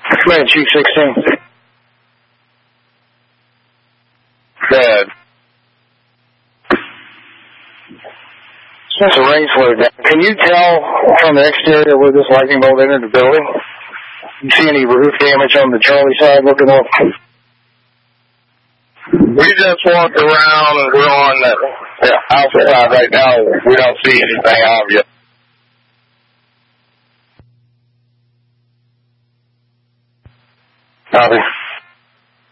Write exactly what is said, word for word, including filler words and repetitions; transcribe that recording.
Command Chief sixteen. Good. That's a rain slow down. Can you tell from the exterior where this lightning bolt entered the building? You see any roof damage on the Charlie side looking up? We just walked around and we're on the yeah, outside right now. We don't see anything obvious. Copy.